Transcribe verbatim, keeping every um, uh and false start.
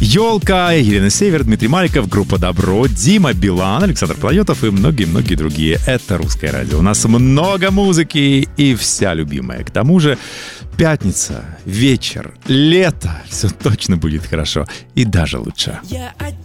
Елка, Елена Север, Дмитрий Маликов, группа Добро, Дима Билан, Александр Планетов и многие-многие другие. Это «Русское радио». У нас много музыки и вся любимая. К тому же пятница, вечер, лето. Все точно будет хорошо и даже лучше. Я